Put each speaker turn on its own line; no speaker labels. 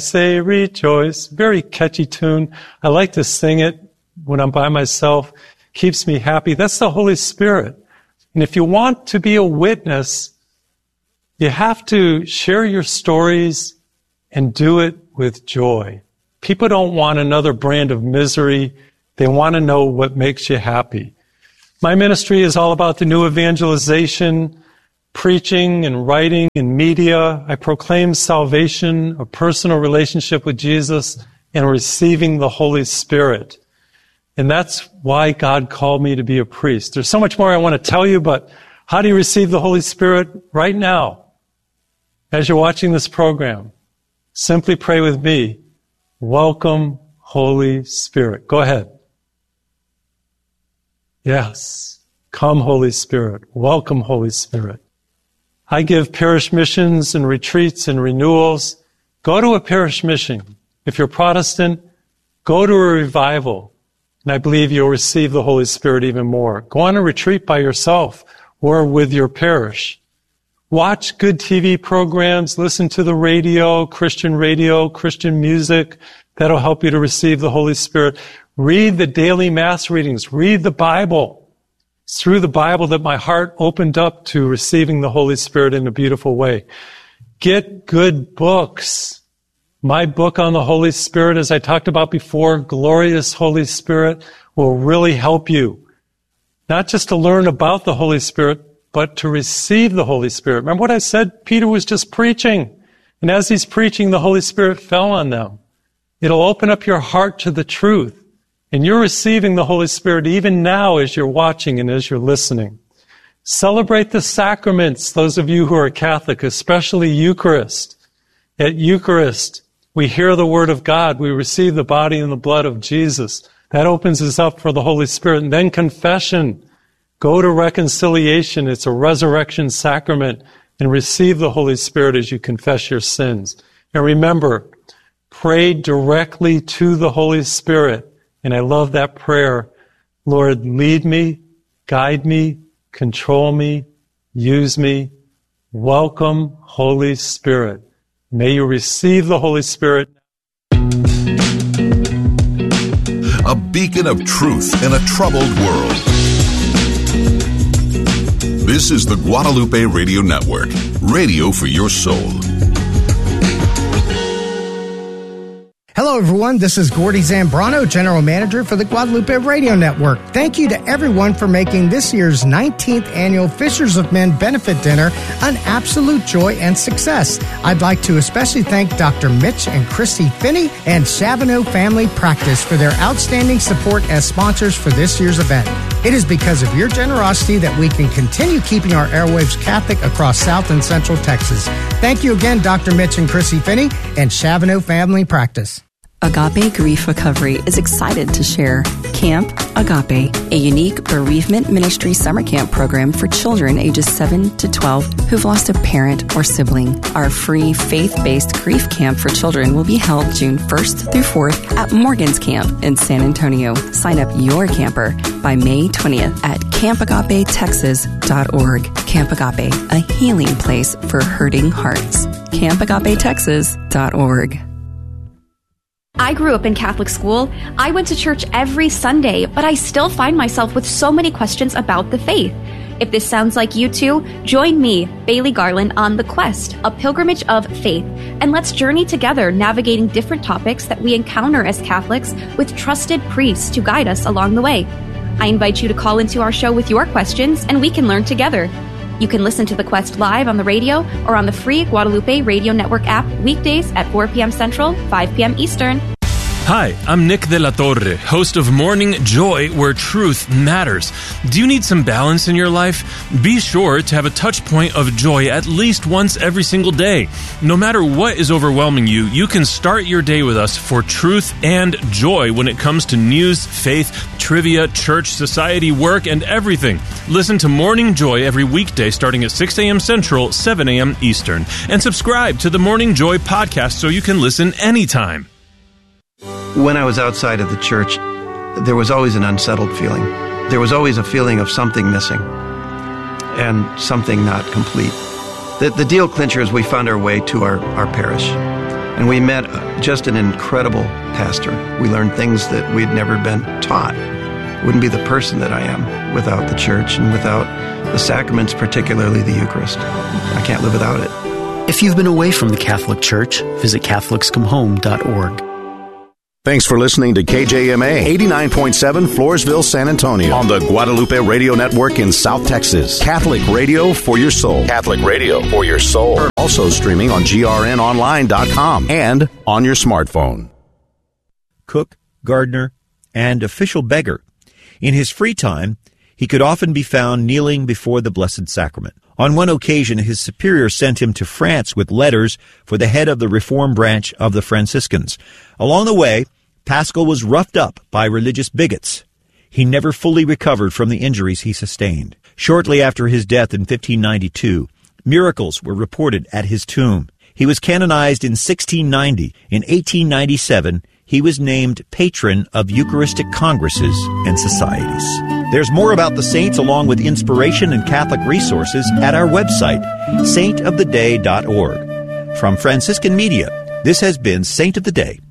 Say rejoice. Very catchy tune. I like to sing it when I'm by myself. Keeps me happy. That's the Holy Spirit. And if you want to be a witness, you have to share your stories and do it with joy. People don't want another brand of misery. They want to know what makes you happy. My ministry is all about the new evangelization, preaching and writing and media. I proclaim salvation, a personal relationship with Jesus, and receiving the Holy Spirit. And that's why God called me to be a priest. There's so much more I want to tell you, but how do you receive the Holy Spirit right now? As you're watching this program, simply pray with me. Welcome, Holy Spirit. Go ahead. Yes. Come, Holy Spirit. Welcome, Holy Spirit. I give parish missions and retreats and renewals. Go to a parish mission. If you're Protestant, go to a revival. And I believe you'll receive the Holy Spirit even more. Go on a retreat by yourself or with your parish. Watch good TV programs. Listen to the radio, Christian music. That'll help you to receive the Holy Spirit. Read the daily Mass readings. Read the Bible. It's through the Bible that my heart opened up to receiving the Holy Spirit in a beautiful way. Get good books. My book on the Holy Spirit, as I talked about before, Glorious Holy Spirit, will really help you. Not just to learn about the Holy Spirit, but to receive the Holy Spirit. Remember what I said? Peter was just preaching. And as he's preaching, the Holy Spirit fell on them. It'll open up your heart to the truth. And you're receiving the Holy Spirit even now as you're watching and as you're listening. Celebrate the sacraments, those of you who are Catholic, especially Eucharist. At Eucharist, we hear the Word of God. We receive the body and the blood of Jesus. That opens us up for the Holy Spirit. And then confession. Go to reconciliation. It's a resurrection sacrament. And receive the Holy Spirit as you confess your sins. And remember, pray directly to the Holy Spirit. And I love that prayer. Lord, lead me, guide me, control me, use me. Welcome, Holy Spirit. May you receive the Holy Spirit.
A beacon of truth in a troubled world. This is the Guadalupe Radio Network, radio for your soul.
Hello, everyone. This is Gordy Zambrano, General Manager for the Guadalupe Radio Network. Thank you to everyone for making this year's 19th Annual Fishers of Men Benefit Dinner an absolute joy and success. I'd like to especially thank Dr. Mitch and Christy Finney and Chavano Family Practice for their outstanding support as sponsors for this year's event. It is because of your generosity that we can continue keeping our airwaves Catholic across South and Central Texas. Thank you again, Dr. Mitch and Chrissy Finney and Chavano Family Practice.
Agape Grief Recovery is excited to share Camp Agape, a unique bereavement ministry summer camp program for children ages 7 to 12 who've lost a parent or sibling. Our free faith-based grief camp for children will be held June 1st through 4th at Morgan's Camp in San Antonio. Sign up your camper by May 20th at campagapetexas.org. Camp Agape, a healing place for hurting hearts. campagapetexas.org.
I grew up in Catholic school. I went to church every Sunday, but I still find myself with so many questions about the faith. If this sounds like you too, join me, Bailey Garland, on The Quest, a pilgrimage of faith, and let's journey together navigating different topics that we encounter as Catholics with trusted priests to guide us along the way. I invite you to call into our show with your questions, and we can learn together. You can listen to The Quest live on the radio or on the free Guadalupe Radio Network app weekdays at 4 p.m. Central, 5 p.m. Eastern.
Hi, I'm Nick de la Torre, host of Morning Joy, where truth matters. Do you need some balance in your life? Be sure to have a touch point of joy at least once every single day. No matter what is overwhelming you, you can start your day with us for truth and joy when it comes to news, faith, trivia, church, society, work, and everything. Listen to Morning Joy every weekday starting at 6 a.m. Central, 7 a.m. Eastern. And subscribe to the Morning Joy podcast so you can listen anytime.
When I was outside of the church, there was always an unsettled feeling. There was always a feeling of something missing and something not complete. The deal clincher is we found our way to our parish. And we met just an incredible pastor. We learned things that we'd never been taught. Wouldn't be the person that I am without the church and without the sacraments, particularly the Eucharist. I can't live without it.
If you've been away from the Catholic Church, visit CatholicsComeHome.org.
Thanks for listening to KJMA 89.7 Floresville, San Antonio on the Guadalupe Radio Network in South Texas. Catholic radio for your soul. Catholic radio for your soul. Also streaming on grnonline.com and on your smartphone.
Cook, gardener, and official beggar. In his free time, he could often be found kneeling before the Blessed Sacrament. On one occasion, his superior sent him to France with letters for the head of the Reform branch of the Franciscans. Along the way, Paschal was roughed up by religious bigots. He never fully recovered from the injuries he sustained. Shortly after his death in 1592, miracles were reported at his tomb. He was canonized in 1690. In 1897, he was named patron of Eucharistic congresses and societies. There's more about the saints along with inspiration and Catholic resources at our website, saintoftheday.org. From Franciscan Media, this has been Saint of the Day.